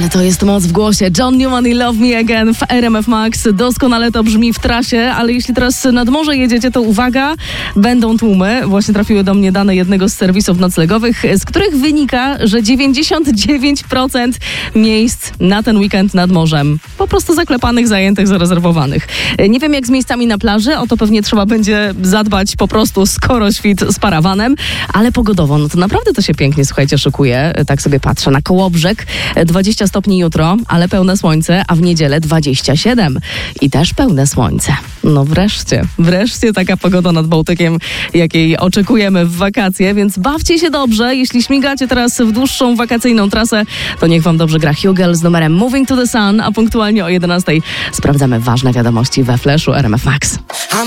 Ale to jest moc w głosie. John Newman i Love Me Again w RMF Max. Doskonale to brzmi w trasie, ale jeśli teraz nad morze jedziecie, to uwaga, będą tłumy. Właśnie trafiły do mnie dane jednego z serwisów noclegowych, z których wynika, że 99% miejsc na ten weekend nad morzem po prostu zaklepanych, zajętych, zarezerwowanych. Nie wiem jak z miejscami na plaży, o to pewnie trzeba będzie zadbać po prostu skoro świt z parawanem, ale pogodowo, no to naprawdę to się pięknie, słuchajcie, szykuje. Tak sobie patrzę na Kołobrzeg, 20 stopni jutro, ale pełne słońce, a w niedzielę 27 i też pełne słońce. No wreszcie taka pogoda nad Bałtykiem, jakiej oczekujemy w wakacje, więc bawcie się dobrze. Jeśli śmigacie teraz w dłuższą wakacyjną trasę, to niech wam dobrze gra Hugel z numerem Moving to the Sun, a punktualnie o 11 sprawdzamy ważne wiadomości we Flashu RMF Max.